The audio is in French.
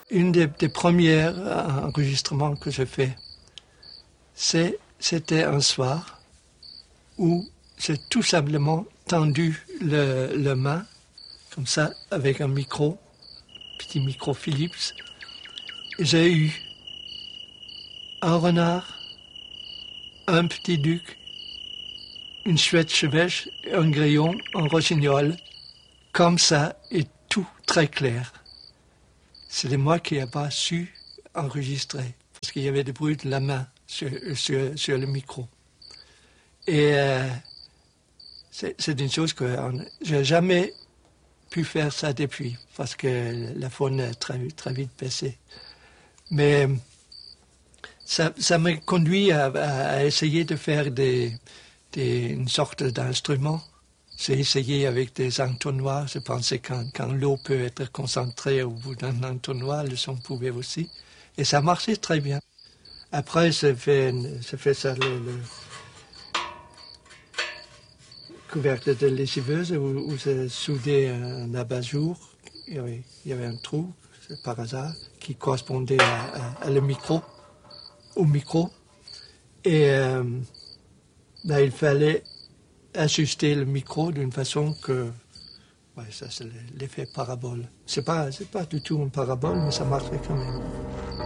Une des premiers enregistrements que j'ai fait, c'était un soir où j'ai tout simplement tendu le main, comme ça, avec un micro, petit micro Philips. J'ai eu un renard, un petit duc, une chouette chevêche, un grillon, un rossignol, comme ça, et tout très clair. C'était moi qui n'ai pas su enregistrer, parce qu'il y avait des bruits de la main sur le micro. Et c'est une chose que j'ai jamais pu faire ça depuis, parce que la faune a très vite baissé. Mais ça m'a conduit à essayer de faire une sorte d'instrument. J'ai essayé avec des entonnoirs. Je pensais que quand l'eau peut être concentrée au bout d'un entonnoir, le son pouvait aussi. Et ça marchait très bien. Après, j'ai fait ça, le couvercle de lessiveuse, où j'ai soudé un abat-jour. Il y avait un trou, par hasard, qui correspondait au micro. Et là, il fallait ajuster le micro d'une façon que... Ouais, ça c'est l'effet parabole. C'est pas du tout une parabole, mais ça marchait quand même.